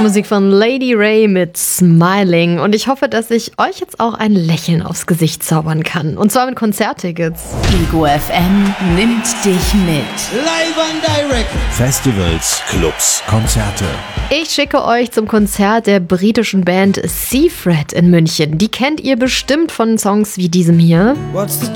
Musik von Lady Ray mit Smiling. Und ich hoffe, dass ich euch jetzt auch ein Lächeln aufs Gesicht zaubern kann. Und zwar mit Konzerttickets. Ego FM nimmt dich mit. Live and direct. Festivals, Clubs, Konzerte. Ich schicke euch zum Konzert der britischen Band Seafret in München. Die kennt ihr bestimmt von Songs wie diesem hier. What's the